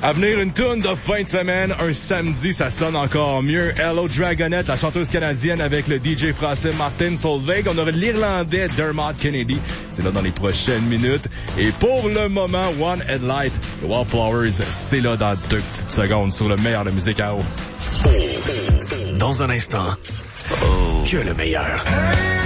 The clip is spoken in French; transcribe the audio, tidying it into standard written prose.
À venir, une tourne de fin de semaine, un samedi, ça sonne encore mieux. Hello Dragonette, la chanteuse canadienne avec le DJ français Martin Solveig. On aura l'Irlandais Dermot Kennedy. C'est là dans les prochaines minutes. Et pour le moment, One Headlight, The Wallflowers, c'est là dans 2 petites secondes sur le meilleur de musique à eau. Dans un instant, que le meilleur.